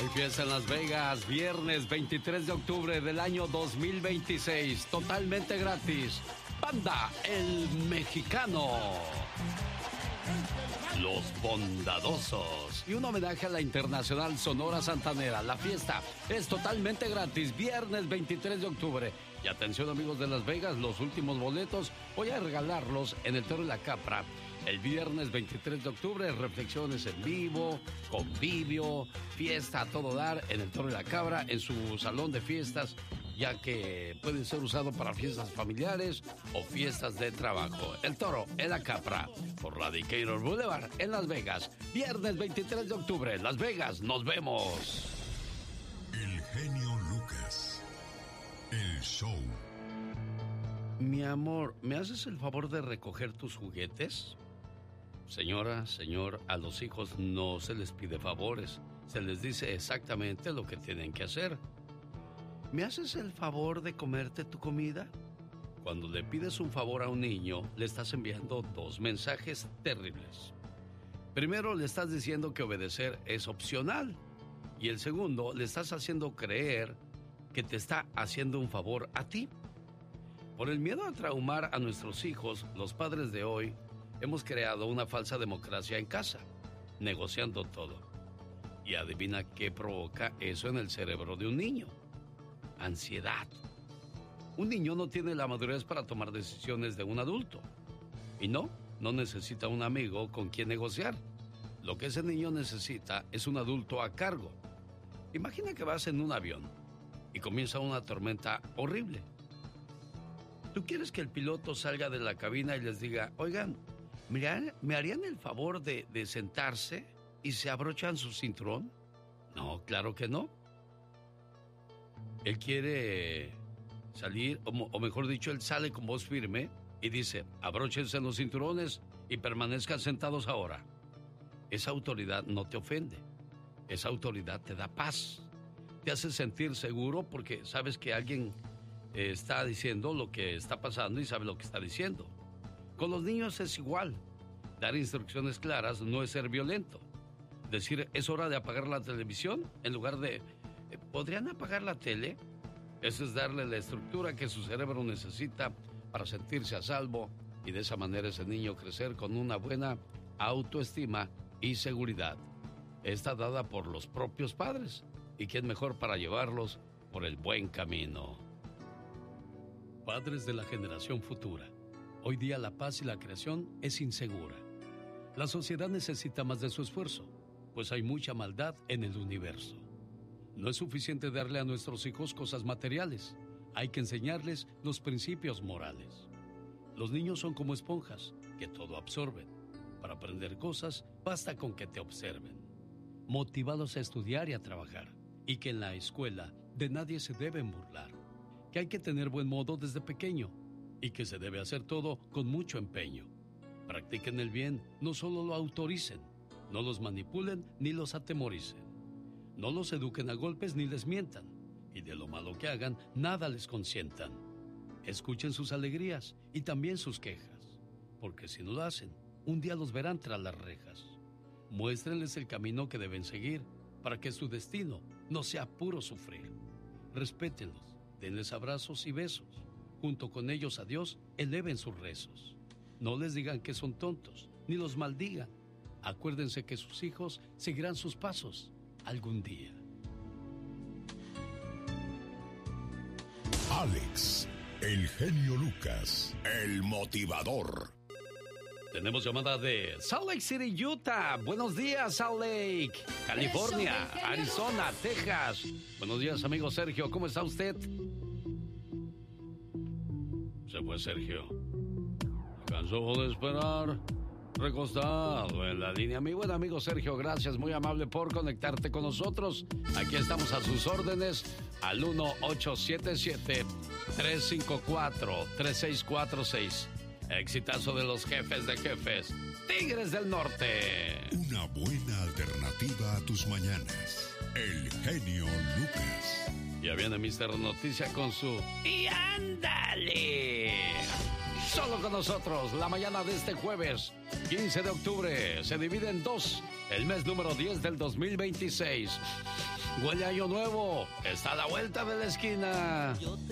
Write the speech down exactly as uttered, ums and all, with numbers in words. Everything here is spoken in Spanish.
Hay fiesta en Las Vegas, viernes veintitrés de octubre del año dos mil veintiséis, totalmente gratis. Banda El Mexicano, Los Bondadosos y un homenaje a la Internacional Sonora Santanera. La fiesta es totalmente gratis, viernes veintitrés de octubre. Y atención, amigos de Las Vegas, los últimos boletos voy a regalarlos en el Toro y la Capra. El viernes veintitrés de octubre, reflexiones en vivo, convivio, fiesta a todo dar en el Toro y la Cabra, en su salón de fiestas, ya que puede ser usado para fiestas familiares o fiestas de trabajo. El Toro en la Capra, por la Decatur Boulevard en Las Vegas. Viernes veintitrés de octubre, Las Vegas, nos vemos. El genio Lucas, el show. Mi amor, ¿me haces el favor de recoger tus juguetes? Señora, señor, a los hijos no se les pide favores, se les dice exactamente lo que tienen que hacer. ¿Me haces el favor de comerte tu comida? Cuando le pides un favor a un niño, le estás enviando dos mensajes terribles. Primero, le estás diciendo que obedecer es opcional. Y el segundo, le estás haciendo creer que te está haciendo un favor a ti. Por el miedo a traumar a nuestros hijos, los padres de hoy hemos creado una falsa democracia en casa, negociando todo. Y adivina qué provoca eso en el cerebro de un niño. Ansiedad. Un niño no tiene la madurez para tomar decisiones de un adulto. Y no, no necesita un amigo con quien negociar. Lo que ese niño necesita es un adulto a cargo. Imagina que vas en un avión y comienza una tormenta horrible. ¿Tú quieres que el piloto salga de la cabina y les diga, oigan, ¿me harían, ¿me harían el favor de, de sentarse y se abrochan su cinturón? No, claro que no. Él quiere salir, o, o mejor dicho, él sale con voz firme y dice, abróchense los cinturones y permanezcan sentados ahora. Esa autoridad no te ofende. Esa autoridad te da paz. Te hace sentir seguro porque sabes que alguien eh, está diciendo lo que está pasando y sabe lo que está diciendo. Con los niños es igual. Dar instrucciones claras no es ser violento. Decir, es hora de apagar la televisión, en lugar de, ¿podrían apagar la tele? Eso es darle la estructura que su cerebro necesita para sentirse a salvo y de esa manera ese niño crecer con una buena autoestima y seguridad. Está dada por los propios padres. ¿Y quién mejor para llevarlos por el buen camino? Padres de la generación futura. Hoy día la paz y la creación es insegura. La sociedad necesita más de su esfuerzo, pues hay mucha maldad en el universo. No es suficiente darle a nuestros hijos cosas materiales. Hay que enseñarles los principios morales. Los niños son como esponjas, que todo absorben. Para aprender cosas, basta con que te observen. Motívalos a estudiar y a trabajar. Y que en la escuela de nadie se deben burlar. Que hay que tener buen modo desde pequeño. Y que se debe hacer todo con mucho empeño. Practiquen el bien, no solo lo autoricen. No los manipulen ni los atemoricen. No los eduquen a golpes ni les mientan. Y de lo malo que hagan, nada les consientan. Escuchen sus alegrías y también sus quejas. Porque si no lo hacen, un día los verán tras las rejas. Muéstrenles el camino que deben seguir para que su destino no sea puro sufrir. Respétenlos, denles abrazos y besos. Junto con ellos a Dios, eleven sus rezos. No les digan que son tontos, ni los maldigan. Acuérdense que sus hijos seguirán sus pasos algún día. Alex, el genio Lucas, el motivador. Tenemos llamada de Salt Lake City, Utah. Buenos días, Salt Lake, California, Arizona, Texas. Buenos días, amigo Sergio. ¿Cómo está usted? Se fue Sergio. Cansó de esperar, recostado en la línea. Mi buen amigo Sergio, gracias, muy amable por conectarte con nosotros. Aquí estamos a sus órdenes al uno ocho siete siete, tres cinco cuatro, tres seis cuatro seis. Exitazo de los jefes de jefes, Tigres del Norte. Una buena alternativa a tus mañanas. El genio Lucas. Ya viene mister Noticia con su ¡y ándale! Solo con nosotros, la mañana de este jueves, quince de octubre, se divide en dos, el mes número diez del dos mil veintiséis. Huele a año nuevo. Está a la vuelta de la esquina.